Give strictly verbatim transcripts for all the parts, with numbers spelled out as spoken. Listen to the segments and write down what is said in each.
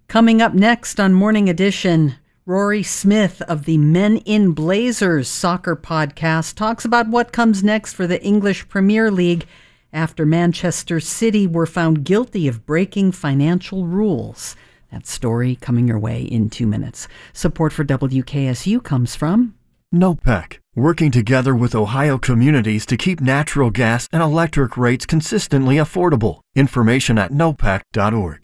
Coming up next on Morning Edition, Rory Smith of the Men in Blazers soccer podcast talks about what comes next for the English Premier League after Manchester City were found guilty of breaking financial rules. That story coming your way in two minutes. Support for W K S U comes from NOPEC, working together with Ohio communities to keep natural gas and electric rates consistently affordable. Information at nopec dot org.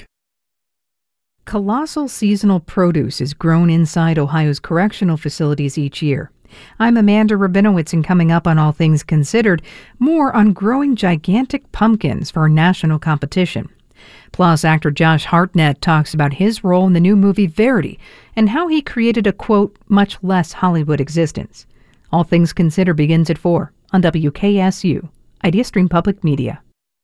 Colossal seasonal produce is grown inside Ohio's correctional facilities each year. I'm Amanda Rabinowitz, and coming up on All Things Considered, more on growing gigantic pumpkins for a national competition. Plus, actor Josh Hartnett talks about his role in the new movie Verity and how he created a, quote, much less Hollywood existence. All Things Considered begins at four on W K S U, IdeaStream Public Media.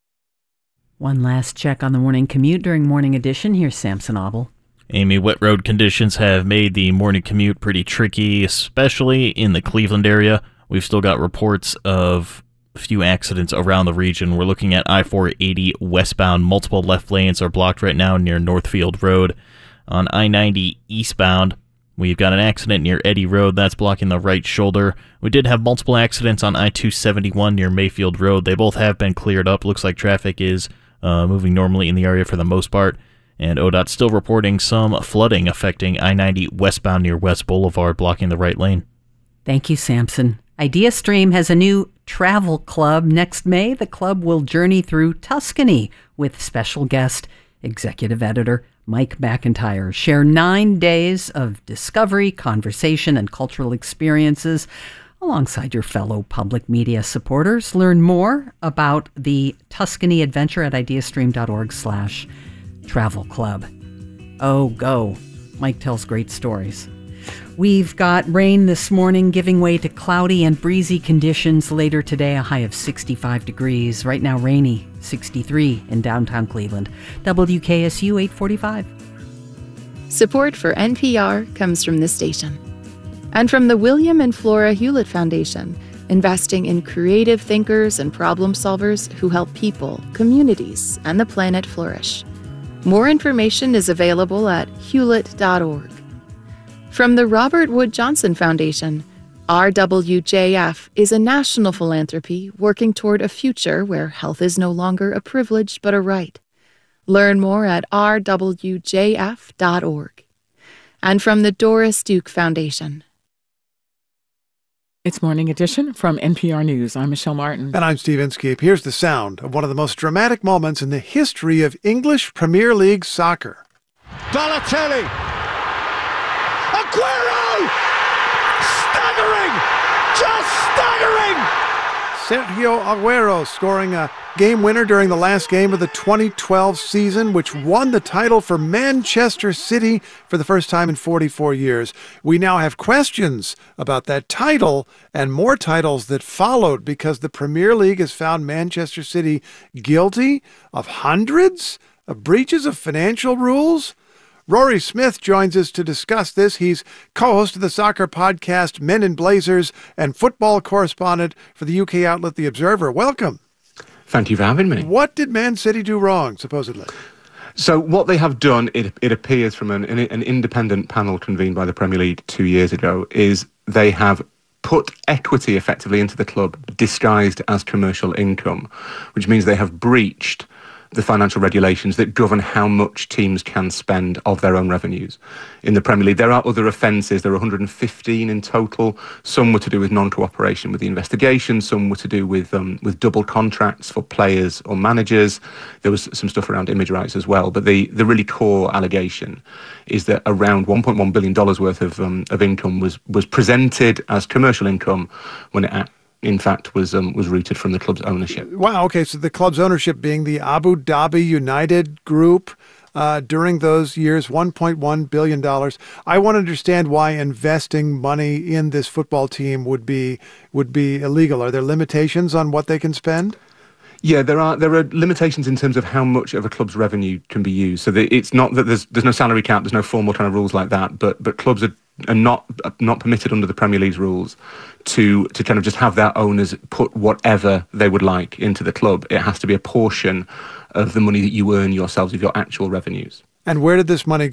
One last check on the morning commute during Morning Edition. Here's Samson Obel. Amy, wet road conditions have made the morning commute pretty tricky, especially in the Cleveland area. We've still got reports of a few accidents around the region. We're looking at I four eighty westbound. Multiple left lanes are blocked right now near Northfield Road. On I ninety eastbound, we've got an accident near Eddy Road. That's blocking the right shoulder. We did have multiple accidents on I two seventy-one near Mayfield Road. They both have been cleared up. Looks like traffic is uh, moving normally in the area for the most part. And O D O T's still reporting some flooding affecting I ninety westbound near West Boulevard, blocking the right lane. Thank you, Samson. IdeaStream has a new travel club. Next May, the club will journey through Tuscany with special guest, executive editor Mike McIntyre. Share nine days of discovery, conversation, and cultural experiences alongside your fellow public media supporters. Learn more about the Tuscany adventure at ideastream.org slash travel club. Oh, go. Mike tells great stories. We've got rain this morning giving way to cloudy and breezy conditions later today, a high of sixty-five degrees. Right now, rainy, sixty-three in downtown Cleveland. W K S U eight forty-five. Support for N P R comes from this station. And from the William and Flora Hewlett Foundation, investing in creative thinkers and problem solvers who help people, communities, and the planet flourish. More information is available at hewlett dot org. From the Robert Wood Johnson Foundation, R W J F is a national philanthropy working toward a future where health is no longer a privilege but a right. Learn more at r w j f dot org. And from the Doris Duke Foundation. It's Morning Edition from N P R News. I'm Michelle Martin. And I'm Steve Inskeep. Here's the sound of one of the most dramatic moments in the history of English Premier League soccer. Balotelli! Aguero! Staggering! Just staggering! Sergio Aguero scoring a game winner during the last game of the twenty twelve season, which won the title for Manchester City for the first time in forty-four years. We now have questions about that title and more titles that followed because the Premier League has found Manchester City guilty of hundreds of breaches of financial rules. Rory Smith joins us to discuss this. He's co-host of the soccer podcast Men in Blazers and football correspondent for the U K outlet The Observer. Welcome. Thank you for having me. What did Man City do wrong, supposedly? So what they have done, it, it appears from an, an independent panel convened by the Premier League two years ago, is they have put equity effectively into the club disguised as commercial income, which means they have breached the financial regulations that govern how much teams can spend of their own revenues. In the Premier League, there are other offences. There are one hundred fifteen in total. Some were to do with non-cooperation with the investigation. Some were to do with um, with double contracts for players or managers. There was some stuff around image rights as well. But the, the really core allegation is that around one point one billion dollars worth of um, of income was was presented as commercial income when it in fact, was um, was rooted from the club's ownership. Wow, okay, so the club's ownership being the Abu Dhabi United Group uh, during those years, one point one billion dollars. I want to understand why investing money in this football team would be would be illegal. Are there limitations on what they can spend? Yeah, there are there are limitations in terms of how much of a club's revenue can be used. So the, it's not that there's there's no salary cap, there's no formal kind of rules like that, but but clubs are are not not permitted under the Premier League's rules to to kind of just have their owners put whatever they would like into the club. It has to be a portion of the money that you earn yourselves, of your actual revenues. And where did this money